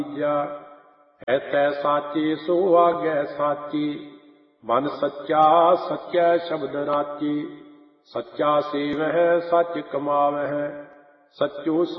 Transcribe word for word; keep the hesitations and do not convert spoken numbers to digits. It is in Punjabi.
ਐਸੈ ਸਾਚੀ ਸੋ ਆਗੈ ਸਾਚੀ, ਮਨ ਸੱਚਾ ਸੱਚੈ ਸ਼ਬਦ ਰਾਚੀ। ਸੱਚਾ ਸੇਵਹਿ ਸੱਚ ਕਮਾਵਹਿ, ਸੱਚੋ